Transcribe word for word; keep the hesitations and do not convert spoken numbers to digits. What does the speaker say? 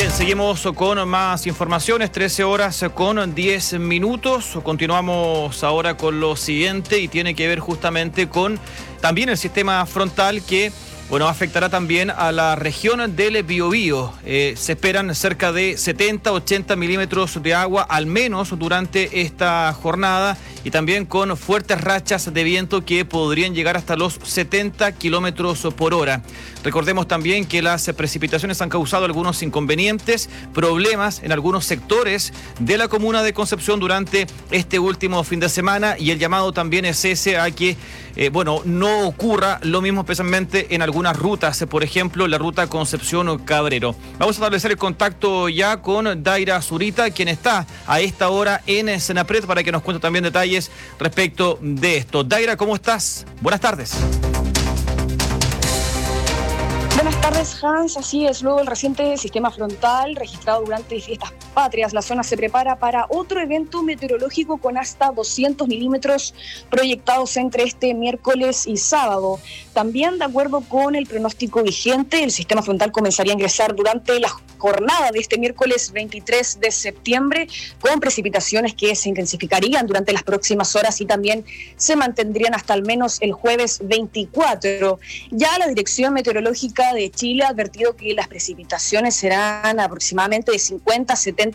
Bien, seguimos con más informaciones, trece horas con diez minutos. Continuamos ahora con lo siguiente y tiene que ver justamente con también el sistema frontal que, bueno, afectará también a la región del Biobío. Eh, se esperan cerca de setenta, ochenta milímetros de agua al menos durante esta jornada y también con fuertes rachas de viento que podrían llegar hasta los setenta kilómetros por hora. Recordemos también que las precipitaciones han causado algunos inconvenientes, problemas en algunos sectores de la comuna de Concepción durante este último fin de semana y el llamado también es ese a que, eh, bueno, no ocurra lo mismo especialmente en algunas rutas, por ejemplo, la ruta Concepción-Cabrero. Vamos a establecer el contacto ya con Daira Zurita, quien está a esta hora en Senapred para que nos cuente también detalles respecto de esto. Daira, ¿cómo estás? Buenas tardes. Buenas tardes, Hans. Así es, luego del reciente sistema frontal registrado durante fiestas patrias, la zona se prepara para otro evento meteorológico con hasta doscientos milímetros proyectados entre este miércoles y sábado. También, de acuerdo con el pronóstico vigente, el sistema frontal comenzaría a ingresar durante la jornada de este miércoles veintitrés de septiembre con precipitaciones que se intensificarían durante las próximas horas y también se mantendrían hasta al menos el jueves veinticuatro. Ya la Dirección Meteorológica de Chile ha advertido que las precipitaciones serán aproximadamente de cincuenta a setenta